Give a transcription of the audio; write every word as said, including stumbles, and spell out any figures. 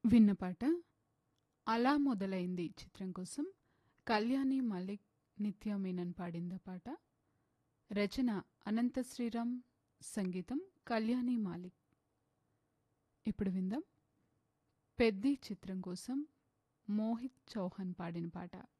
విన్న పాట 'అలా మొదలైంది' చిత్రం కోసం కళ్యాణి మలిక్, నిత్య మీనన్ పాడింద పాట. రచన అనంత శ్రీరామ్, సంగీతం కళ్యాణి మాలిక్. ఇప్పుడు విందాం 'పెద్ది' చిత్రం కోసం మోహిత్ చౌహాన్ పాడిన పాట.